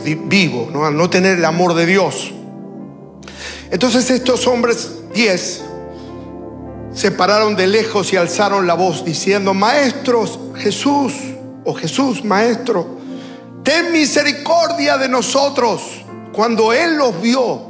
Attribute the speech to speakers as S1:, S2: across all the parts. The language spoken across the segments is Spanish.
S1: vivo, ¿no? Al no tener el amor de Dios. Entonces estos hombres 10 se pararon de lejos y alzaron la voz diciendo: Maestros, Jesús, Maestro, ten misericordia de nosotros. Cuando Él los vio,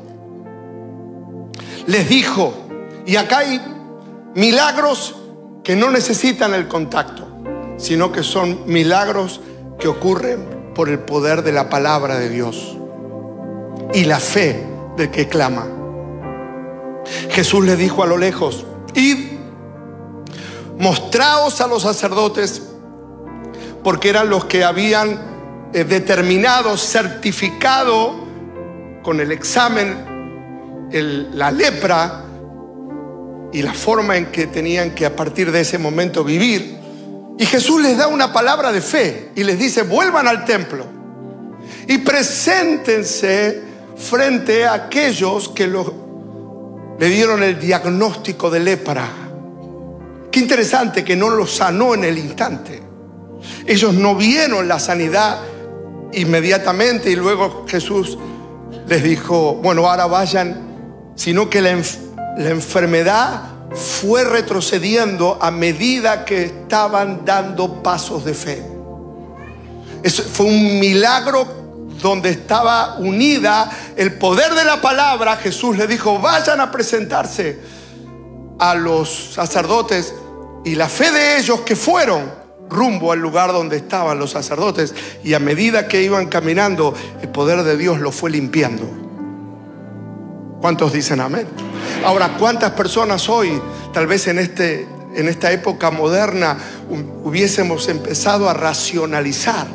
S1: les dijo, y acá hay milagros que no necesitan el contacto, sino que son milagros que ocurren por el poder de la palabra de Dios y la fe del que clama. Jesús les dijo a lo lejos: Id, mostraos a los sacerdotes, porque eran los que habían determinado, certificado con el examen la lepra y la forma en que tenían que a partir de ese momento vivir. Y Jesús les da una palabra de fe y les dice: vuelvan al templo y preséntense frente a aquellos que le dieron el diagnóstico de lepra. Qué interesante que no los sanó en el instante. Ellos no vieron la sanidad inmediatamente y luego Jesús les dijo: bueno, ahora vayan, sino que la enfermedad fue retrocediendo a medida que estaban dando pasos de fe. Eso fue un milagro donde estaba unida el poder de la palabra. Jesús les dijo: vayan a presentarse a los sacerdotes, y la fe de ellos, que fueron rumbo al lugar donde estaban los sacerdotes, y a medida que iban caminando, el poder de Dios los fue limpiando. ¿Cuántos dicen amén? Ahora, ¿cuántas personas hoy, tal vez en esta época moderna, hubiésemos empezado a racionalizar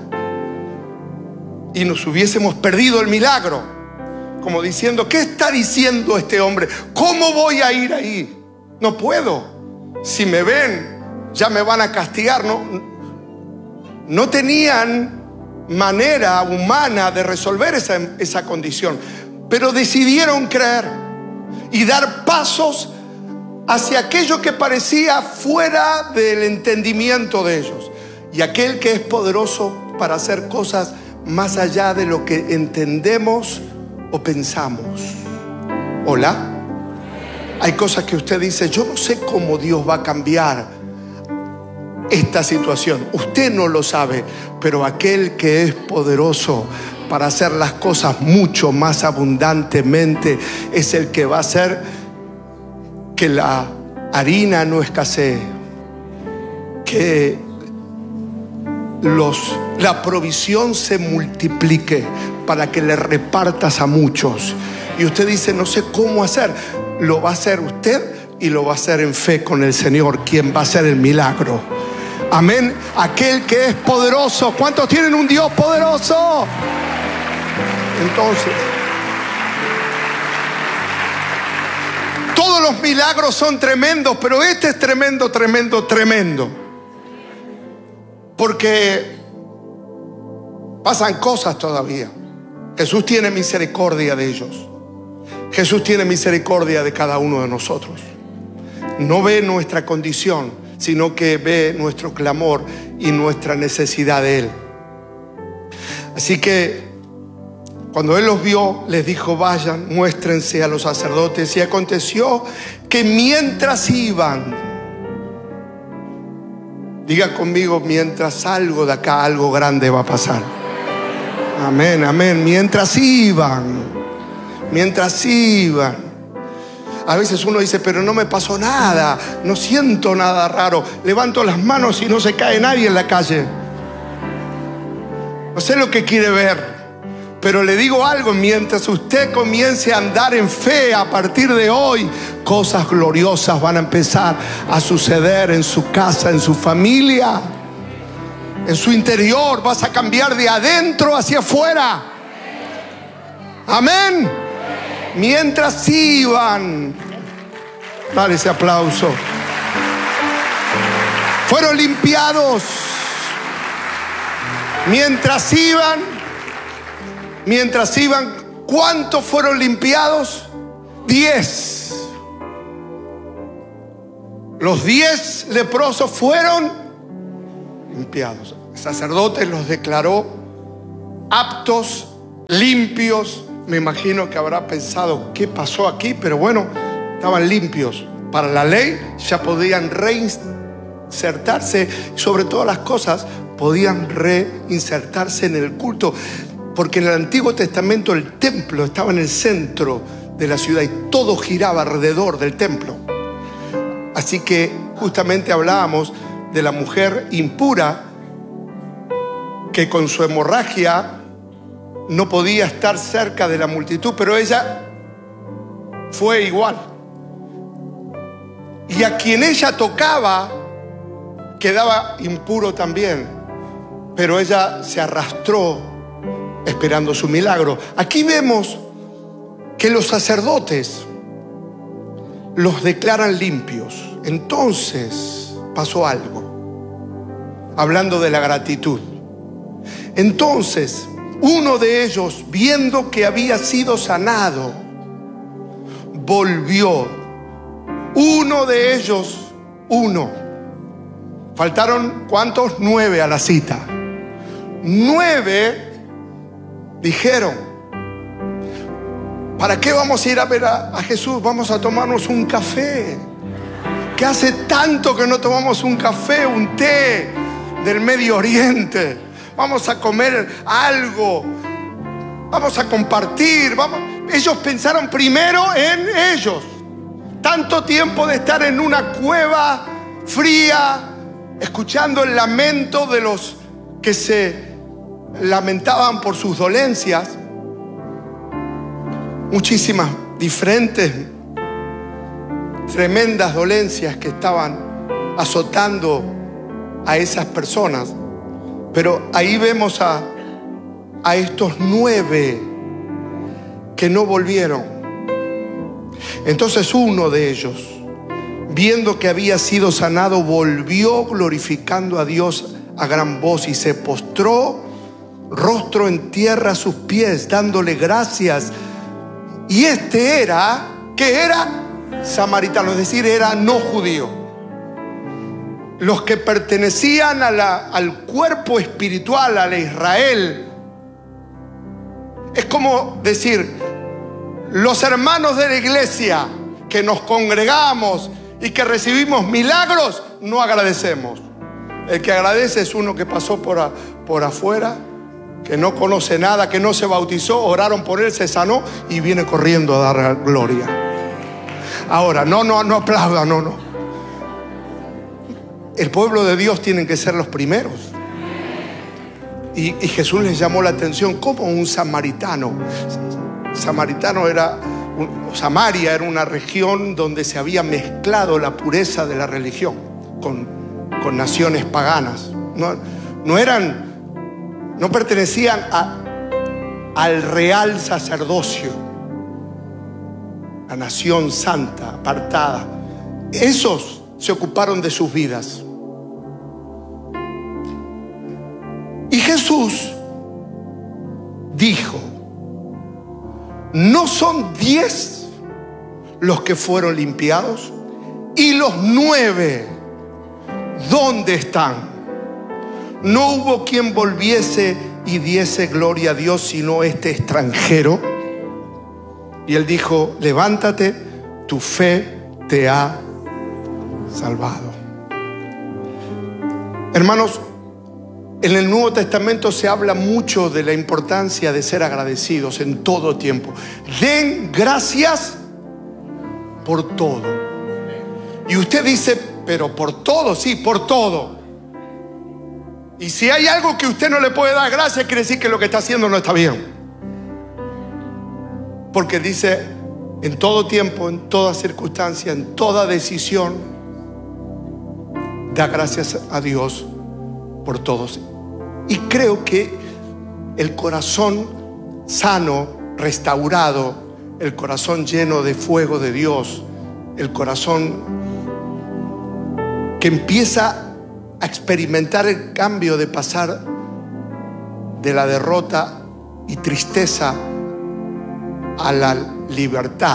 S1: y nos hubiésemos perdido el milagro? Como diciendo: ¿qué está diciendo este hombre? ¿Cómo voy a ir ahí? No puedo. Si me ven, ya me van a castigar. No tenían manera humana de resolver esa condición, pero decidieron creer y dar pasos hacia aquello que parecía fuera del entendimiento de ellos. Y aquel que es poderoso para hacer cosas más allá de lo que entendemos o pensamos. ¿Hola? Hay cosas que usted dice: yo no sé cómo Dios va a cambiar esta situación. Usted no lo sabe, pero aquel que es poderoso para hacer las cosas mucho más abundantemente es el que va a hacer que la harina no escasee, que la provisión se multiplique para que le repartas a muchos. Y usted dice: no sé cómo hacer. Lo va a hacer usted, y lo va a hacer en fe con el Señor, quien va a hacer el milagro. Amén. Aquel que es poderoso. ¿Cuántos tienen un Dios poderoso? Entonces, todos los milagros son tremendos, pero este es tremendo, tremendo, tremendo. Porque pasan cosas todavía. Jesús tiene misericordia de ellos. Jesús tiene misericordia de cada uno de nosotros. No ve nuestra condición, sino que ve nuestro clamor y nuestra necesidad de Él. Así que cuando Él los vio, les dijo: vayan, muéstrense a los sacerdotes. Y aconteció que mientras iban, diga conmigo: mientras salgo de acá, algo grande va a pasar. Amén, amén. Mientras iban. A veces uno dice: pero no me pasó nada, no siento nada raro. Levanto las manos y no se cae nadie en la calle. No sé lo que quiere ver, pero le digo algo: mientras usted comience a andar en fe a partir de hoy, cosas gloriosas van a empezar a suceder en su casa, en su familia, en su interior. Vas a cambiar de adentro hacia afuera. Amén. Mientras iban, dale ese aplauso, fueron limpiados. Mientras iban, ¿cuántos fueron limpiados? 10. Los 10 leprosos fueron limpiados. El sacerdote los declaró aptos limpios. Me imagino que habrá pensado, ¿qué pasó aquí? Pero bueno, estaban limpios. Para la ley ya podían reinsertarse. Sobre todas las cosas, podían reinsertarse en el culto. Porque en el Antiguo Testamento el templo estaba en el centro de la ciudad y todo giraba alrededor del templo. Así que justamente hablábamos de la mujer impura que con su hemorragia no podía estar cerca de la multitud, pero ella fue igual. Y a quien ella tocaba quedaba impuro también, pero ella se arrastró esperando su milagro. Aquí vemos que los sacerdotes los declaran limpios. Entonces pasó algo, hablando de la gratitud. Entonces uno de ellos, viendo que había sido sanado, volvió. Uno de ellos, uno. Faltaron, ¿cuántos? 9 a la cita. 9 dijeron: ¿para qué vamos a ir a ver a Jesús? Vamos a tomarnos un café. ¿Qué hace tanto que no tomamos un café, un té del Medio Oriente? Vamos a comer algo, vamos a compartir, vamos. Ellos pensaron primero en ellos. Tanto tiempo de estar en una cueva fría, escuchando el lamento de los que se lamentaban por sus dolencias. Muchísimas diferentes, tremendas dolencias que estaban azotando a esas personas. Pero ahí vemos a estos 9 que no volvieron. Entonces uno de ellos, viendo que había sido sanado, volvió glorificando a Dios a gran voz y se postró rostro en tierra a sus pies, dándole gracias. Y este era, ¿qué era? Samaritano, es decir, era no judío. Los que pertenecían al cuerpo espiritual, a la Israel. Es como decir, los hermanos de la iglesia que nos congregamos y que recibimos milagros, no agradecemos. El que agradece es uno que pasó por afuera, que no conoce nada, que no se bautizó, oraron por él, se sanó y viene corriendo a dar gloria. Ahora, no aplaudan, no. El pueblo de Dios tienen que ser los primeros. Y Jesús les llamó la atención como un samaritano. Samaria era una región donde se había mezclado la pureza de la religión con naciones paganas. No pertenecían al real sacerdocio, la nación santa, apartada. Esos se ocuparon de sus vidas. Y Jesús dijo: ¿no son 10 los que fueron limpiados? ¿Y los 9 dónde están? No hubo quien volviese y diese gloria a Dios, sino este extranjero. Y él dijo: levántate, tu fe te ha salvado. Hermanos, en el Nuevo Testamento se habla mucho de la importancia de ser agradecidos en todo tiempo. Den gracias por todo. Y usted dice: pero por todo, sí, por todo. Y si hay algo que usted no le puede dar gracias, quiere decir que lo que está haciendo no está bien. Porque dice: en todo tiempo, en toda circunstancia, en toda decisión, da gracias a Dios por todos. Y creo que el corazón sano, restaurado, el corazón lleno de fuego de Dios, el corazón que empieza a experimentar el cambio de pasar de la derrota y tristeza a la libertad.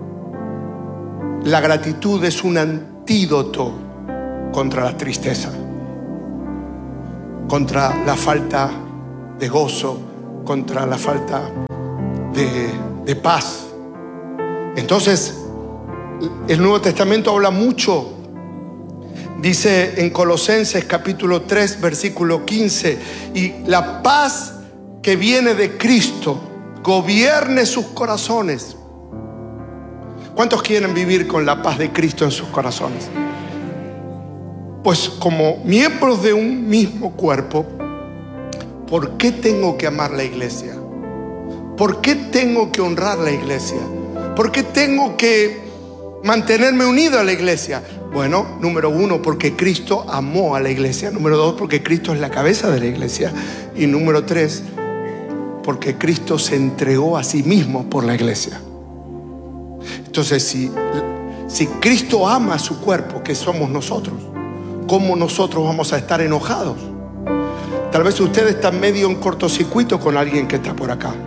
S1: La gratitud es un antídoto contra la tristeza, contra la falta de gozo, contra la falta de paz. Entonces, el Nuevo Testamento habla mucho. Dice en Colosenses capítulo 3, versículo 15: y la paz que viene de Cristo gobierne sus corazones. ¿Cuántos quieren vivir con la paz de Cristo en sus corazones? Pues como miembros de un mismo cuerpo, ¿por qué tengo que amar la iglesia? ¿Por qué tengo que honrar la iglesia? ¿Por qué tengo que mantenerme unido a la iglesia? Bueno, número 1, porque Cristo amó a la iglesia. Número 2, porque Cristo es la cabeza de la iglesia. Y número 3, porque Cristo se entregó a sí mismo por la iglesia. Entonces, si Cristo ama a su cuerpo, que somos nosotros, ¿cómo nosotros vamos a estar enojados? Tal vez usted está medio en cortocircuito con alguien que está por acá,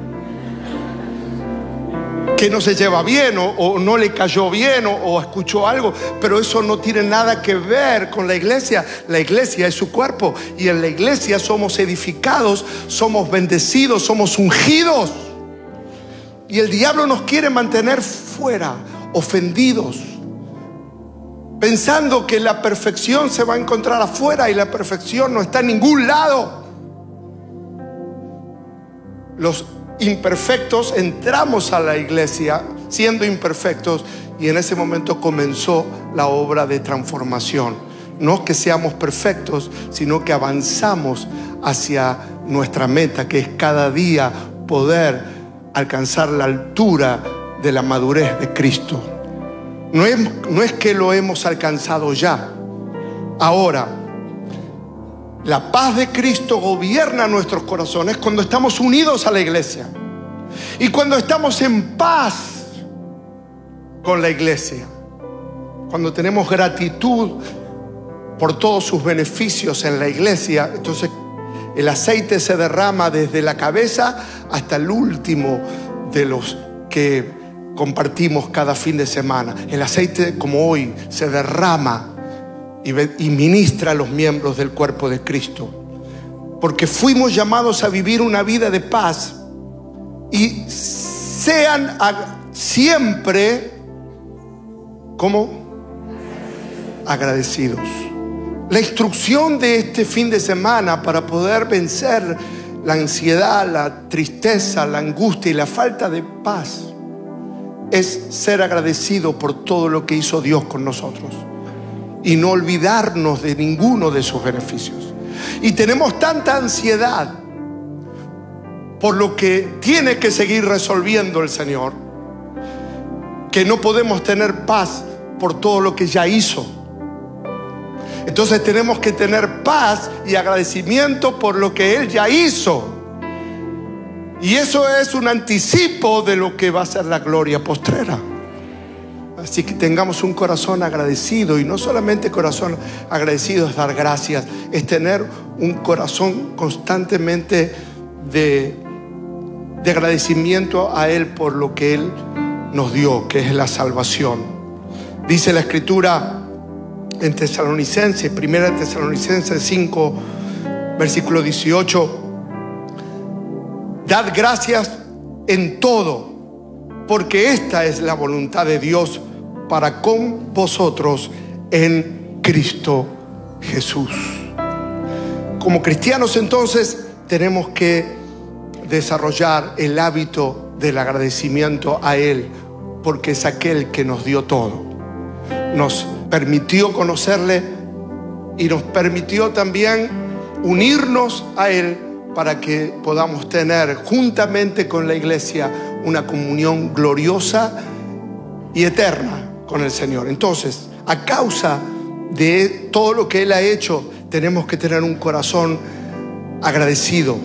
S1: que no se lleva bien o no le cayó bien o escuchó algo, pero eso no tiene nada que ver con la iglesia. La iglesia es su cuerpo, y en la iglesia somos edificados, somos bendecidos, somos ungidos. Y el diablo nos quiere mantener fuera, ofendidos, pensando que la perfección se va a encontrar afuera, y la perfección no está en ningún lado. Los imperfectos entramos a la iglesia siendo imperfectos, y en ese momento comenzó la obra de transformación. No que seamos perfectos, sino que avanzamos hacia nuestra meta, que es cada día poder alcanzar la altura de la madurez de Cristo. No es que lo hemos alcanzado ya. Ahora, la paz de Cristo gobierna nuestros corazones cuando estamos unidos a la iglesia y cuando estamos en paz con la iglesia, cuando tenemos gratitud por todos sus beneficios en la iglesia. Entonces el aceite se derrama desde la cabeza hasta el último de los que compartimos cada fin de semana. El aceite, como hoy, se derrama y ministra a los miembros del cuerpo de Cristo, porque fuimos llamados a vivir una vida de paz, y sean siempre, ¿cómo? Agradecidos. La instrucción de este fin de semana para poder vencer la ansiedad, la tristeza, la angustia y la falta de paz es ser agradecido por todo lo que hizo Dios con nosotros y no olvidarnos de ninguno de sus beneficios. Y tenemos tanta ansiedad por lo que tiene que seguir resolviendo el Señor, que no podemos tener paz por todo lo que ya hizo. Entonces tenemos que tener paz y agradecimiento por lo que Él ya hizo. Y eso es un anticipo de lo que va a ser la gloria postrera. Así que tengamos un corazón agradecido, y no solamente corazón agradecido es dar gracias, es tener un corazón constantemente de agradecimiento a Él por lo que Él nos dio, que es la salvación. Dice la Escritura en Tesalonicenses, 1 Tesalonicenses 5, versículo 18: dad gracias en todo, porque esta es la voluntad de Dios para con vosotros en Cristo Jesús. Como cristianos, entonces, tenemos que desarrollar el hábito del agradecimiento a Él, porque es aquel que nos dio todo. Nos permitió conocerle y nos permitió también unirnos a Él para que podamos tener juntamente con la iglesia una comunión gloriosa y eterna con el Señor. Entonces, a causa de todo lo que Él ha hecho, tenemos que tener un corazón agradecido.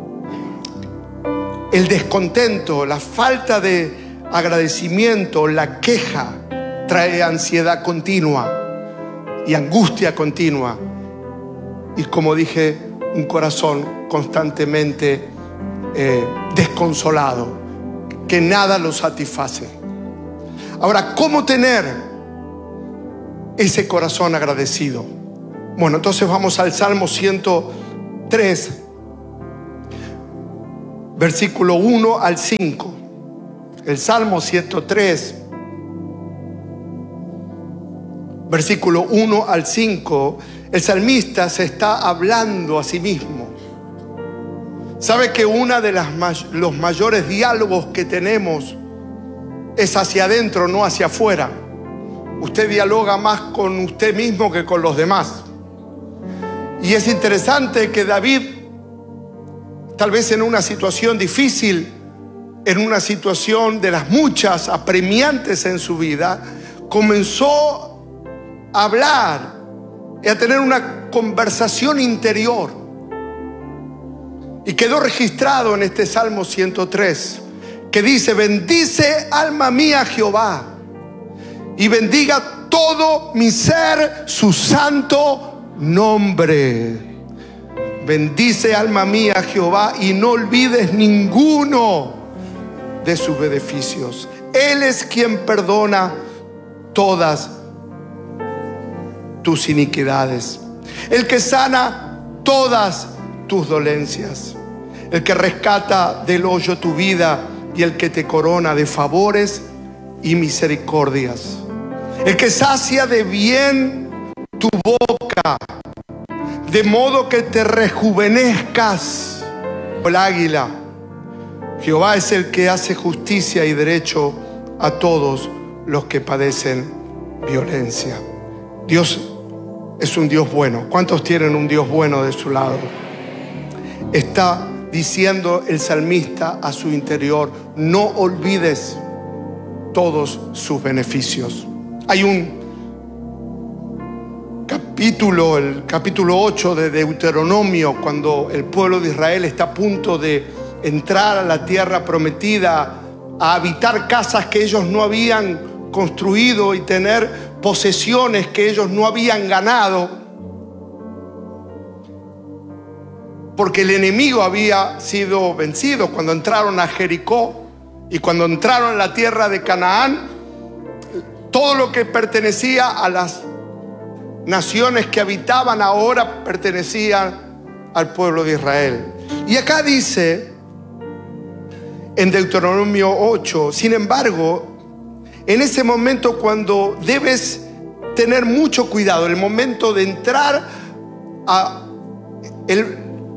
S1: El descontento, la falta de agradecimiento, la queja, trae ansiedad continua y angustia continua. Y como dije, un corazón constantemente desconsolado, que nada lo satisface. Ahora, ¿cómo tener ese corazón agradecido? Bueno, entonces vamos al Salmo 103, versículo 1 al 5. El Salmo 103, versículo 1 al 5, el salmista se está hablando a sí mismo. ¿Sabe que uno de los mayores diálogos que tenemos es hacia adentro, no hacia afuera? Usted dialoga más con usted mismo que con los demás. Y es interesante que David, tal vez en una situación difícil, en una situación de las muchas apremiantes en su vida, comenzó a hablar y a tener una conversación interior. Y quedó registrado en este Salmo 103, que dice: bendice alma mía Jehová, y bendiga todo mi ser su santo nombre. Bendice alma mía Jehová, y no olvides ninguno de sus beneficios. Él es quien perdona todas tus iniquidades, el que sana todas tus dolencias, el que rescata del hoyo tu vida y el que te corona de favores y misericordias, el que sacia de bien tu boca, de modo que te rejuvenezcas como el águila. Jehová es el que hace justicia y derecho a todos los que padecen violencia. Dios es un Dios bueno. ¿Cuántos tienen un Dios bueno de su lado? Está diciendo el salmista a su interior: no olvides todos sus beneficios. Hay un capítulo, el capítulo 8 de Deuteronomio, cuando el pueblo de Israel está a punto de entrar a la tierra prometida, a habitar casas que ellos no habían construido y tener posesiones que ellos no habían ganado, porque el enemigo había sido vencido cuando entraron a Jericó. Y cuando entraron a la tierra de Canaán, todo lo que pertenecía a las naciones que habitaban ahora pertenecían al pueblo de Israel. Y acá dice en Deuteronomio 8, sin embargo, en ese momento cuando debes tener mucho cuidado, el momento de entrar a el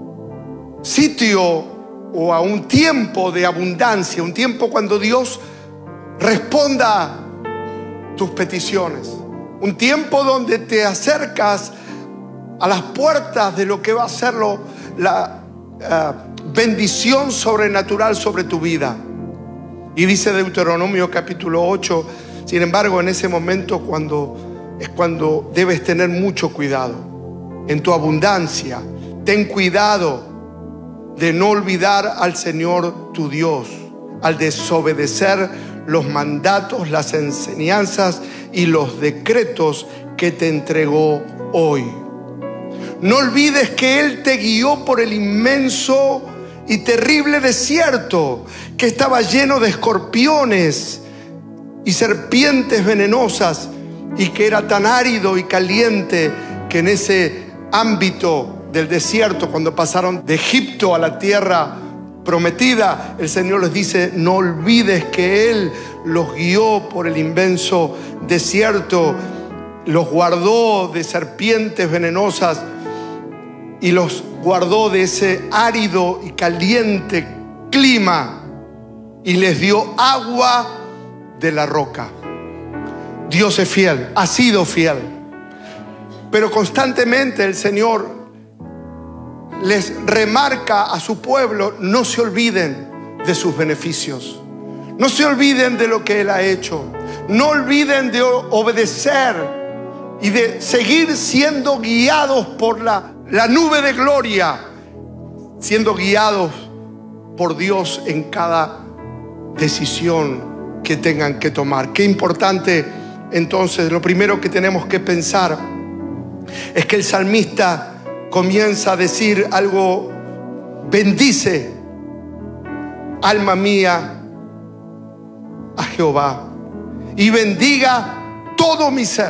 S1: sitio o a un tiempo de abundancia, un tiempo cuando Dios responda tus peticiones, un tiempo donde te acercas a las puertas de lo que va a ser la bendición sobrenatural sobre tu vida. Y dice Deuteronomio capítulo 8, sin embargo, en ese momento es cuando debes tener mucho cuidado. En tu abundancia, ten cuidado de no olvidar al Señor tu Dios, al desobedecer los mandatos, las enseñanzas y los decretos que te entregó hoy. No olvides que Él te guió por el inmenso y terrible desierto que estaba lleno de escorpiones y serpientes venenosas, y que era tan árido y caliente que en ese ámbito del desierto, cuando pasaron de Egipto a la tierra prometida, el Señor les dice: no olvides que Él los guió por el inmenso desierto, los guardó de serpientes venenosas y los guardó de ese árido y caliente clima, y les dio agua de la roca. Dios es fiel, ha sido fiel, pero constantemente el Señor les remarca a su pueblo: no se olviden de sus beneficios, no se olviden de lo que Él ha hecho, no olviden de obedecer y de seguir siendo guiados por la nube de gloria, siendo guiados por Dios en cada decisión que tengan que tomar. Qué importante. Entonces, lo primero que tenemos que pensar es que el salmista comienza a decir algo: bendice, alma mía, a Jehová, y bendiga todo mi ser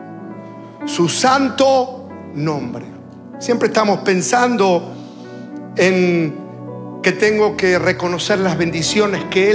S1: su santo nombre. Siempre estamos pensando en que tengo que reconocer las bendiciones que